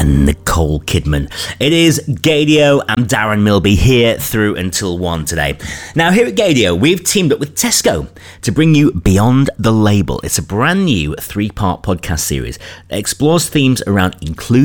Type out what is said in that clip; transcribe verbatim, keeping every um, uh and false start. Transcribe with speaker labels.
Speaker 1: and Nicole Kidman. It is Gaydio. I'm Darren Milby here through until one today. Now, here at Gaydio, we've teamed up with Tesco to bring you Beyond the Label. It's a brand new three-part podcast series that explores themes around inclusion,